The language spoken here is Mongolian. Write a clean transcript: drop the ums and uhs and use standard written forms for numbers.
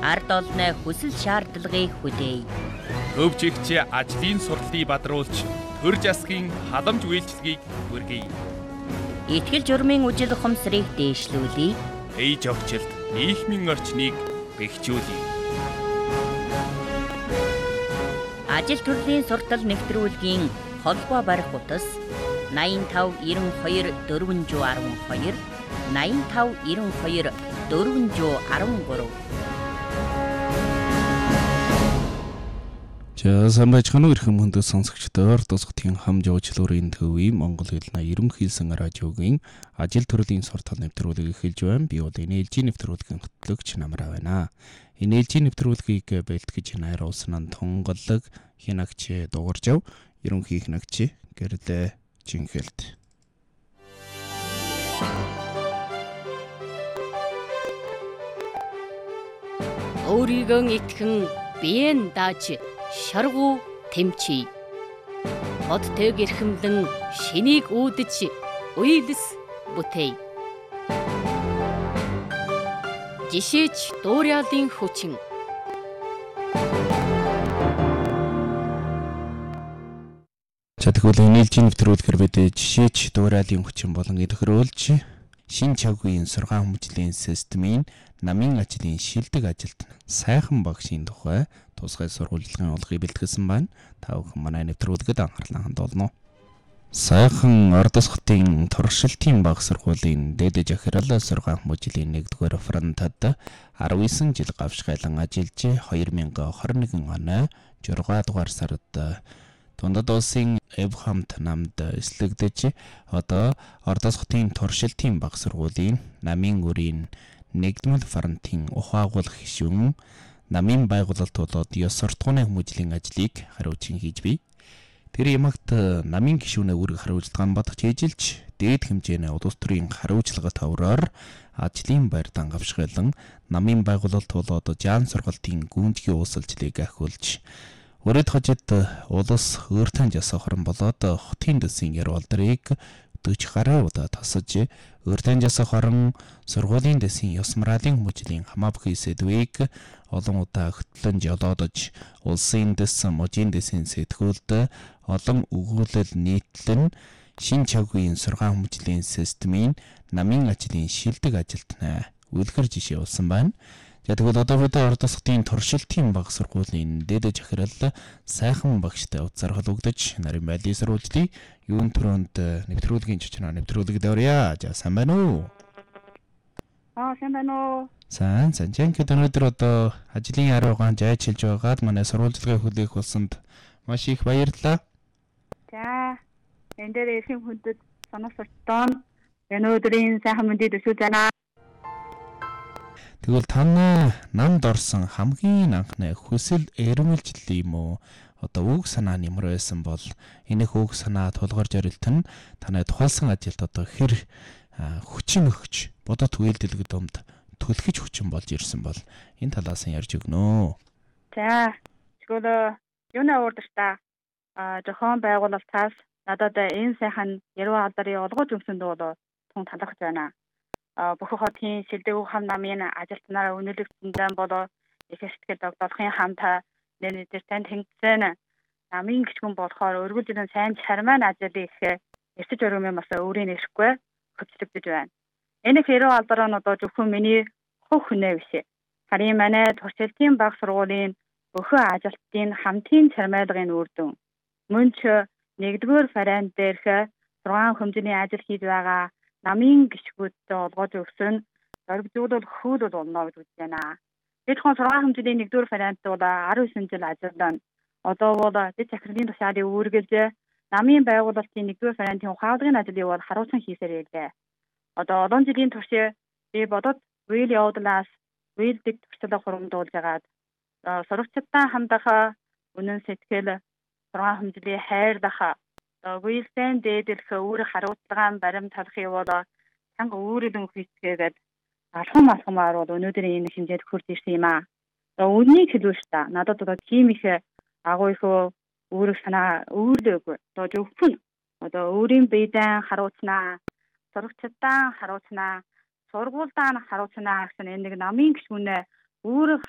Ард олны хүсэл шаардлагыг хүлээе. Төвчигч ажлын сурлыг бадруулж төр засгийн халамж үйлчлэгийг хүргэе. Итгэл журмын үжил ухамсарыг дээшлүүлье. Ээж огчлд нийгмийн орчныг бэхжүүлье. Ажил төрлийн суртал нэвтрүүлгийн холбоо барих утас 85 92 412 85 92 413. За сайн байцгаана уу эрхэм хүндэт сонсогчдоор тусгтын хамж уучлалын төвийн Монгол хэлний ерөнхийлсэн радиогийн ажил төрлийн суртал нэвтрүүлгийг эхэлж байна. Би бол энэ ээлжийн нэвтрүүлгийн хөтлөгч Намраа байна. Энэ ээлжийн нэвтрүүлгийг бэлтгэж найр уусан тунгалаг хянагч дууржав. Ерөнхий хянагч гэрлээ Жинхэлд. өөрийгөө итгэн биеэн дааж шаргуу тэмчий. Хоттэйг эрхэмлэн шинийг үүдэж уйлс бүтэй. Жишээч дуурайлын хүчин. За тэгвэл энэ ээлжийн нэвтрүүлгээр бид жишээч дуурайлын хүчин болон тохируулж шин чавгийн сургаан хүмүүжлийн системийн намын ажлын шилдэг ажилд сайхан багшийн тухай тусгай сургуулийн олгыг бэлтгэсэн байна. Та бүхэн манай нэвтрүүлгэд анхаарлаа хандуулно. Сайхан Ордосхотын туршилтын баг сургуулийн дэд захирал сургаан хүмүүжлийн 1-р фронтод 19 жил гавшгайлан ажиллаж 2021 оны 6 дугаар сард Тундад улсын Эвхамт намд эслэгдэж одоо Ордосхотын туршилтын баг сургуулийн намын үрийн 1-р фронтын ухаагуулах гишүүн намын байгуулалт болоод ёс суртахууны хүмүүжлийн ажлыг хариуцсан хийж бий. Тэр ямагт намын гишүүнээ үүрэг хариуцлаган бодож ээжилж дээд хэмжээний улс төрийн хариуцлага тавраар ажлын байр дангавшгайлан намын байгуулалт болоод жаан сургалтын гүнзгий уусалжлыг ахиулж өрөд хожид улс өөртөө жасах хорон болоод хотын дэсийн ярвалдрыг 40 гаруй удаа тасаж өөртөө жасах хорон сургуулийн дэсийн ёс мараалын хүмүүжлийн хамаабхий сэдвийг олон удаа хөтлөн жолоодож улсын дэс мужийн дэсийн сэтгүүлд олон өгүүлэл нийтлэн шин чавгийн сургаан хүмүүжлийн системийн намын ажлын шилдэг ажилтнаа үлгэр жишээ болсон байна. За тэгвэл одоо бид Ордосхотын туршилтын баг сургуулийн дэд захирал сайхан багштай уцааргал өгдөж нарийн байдлыг сөрүүлжлээ. Юун төрөнд нэвтрүүлгийн чичнаа нэвтрүүлэгд орё. За сайн байна уу? Сайн байна уу? Сайн. Жинхэнэ өнөөдөр одоо ажлын аруугаан жайчилж байгаад манай сурвалжлагыг хүлээх болсонд маш их баярлалаа. За энэ дээр эрхэм хүндэт санаа сурталчилсан энэ өдрийн сайхан мэндийг төсөөлж байна. Тэгвэл танаа намд орсон хамгийн анхны хүсэл эрмэлзэл юм уу? Одоо үг санаа нэмэр байсан бол энэ үг санаа тулгарч орилтон танай тухайлсан ажилд одоо хэр хүчин өгч бодот үйлдэлгэд өмд түлхэж хүчин болж ирсэн бол энэ талаас нь ярьж өгнө. За тэгвэл юуны уурдаш та зохион байгуулалтаас надад энэ сайхан яруу алдрын олгож өгсөнд бол тун талархаж байна. Бүх хотын шилдэг хам намын ажилтнаараа үнэлэгдсэн бол их сэтгэл догдолхын хамт нэрээр тань тэнгисэн намын гишгүн болохоор өргөл жилийн сайн чармайн ажлыг эрсэж өргөмөө бас өөрийн нэрэхгүй хөтлөгдөж байна. Энэ яруу алдраа нь одоо зөвхөн миний хөх хүнээ биш. Харин манай туршилтын баг сургуулийн бүхэн ажилтнын хамтын чармайлгын үр дүн. Мөн ч 1-р вариант дээрх 6 хэмжээний ажил хийж байгаа намын гишгүүдтэй олгож өгсөн зоригжуулал хөл болно гэж үзэж байна. Бид хон 6 хэмжээний 1-р вариант бол 19 жил ажиллана. Одоо бол дэд захирлын тушаалыг үүргэлж намын байгуулалтын 1-р вариантын ухаалгын ажлыг бол харуулсан хийсээр ирлээ. Одоо олон жилийн турш би бодод үйл явдлаас үйлдэх туршлага хуримдуулж байгаад сурагчдаа хандах үнэн сэтгэл 6 хэмжээний хайрлах үйлсэн дээдэлх үүрэг хариуцлагаан баримт талахыг бол чанга өөрөлдөн хийцгээгээд алхамаар бол өнөөдрийн энэ хэмжээнд хүрч ирсэн юм аа. Үннийг хэлвэж та надад одоо тийм их агуу их үүрэг санаа өөрлөөгүй. Одоо зөвхөн одоо өөрийн биедээ харуулснаа, сурагчдаа харуулснаа, сургуульдаа харуулснаа гэсэн энэ нэг намын гишүүнээ үүрэг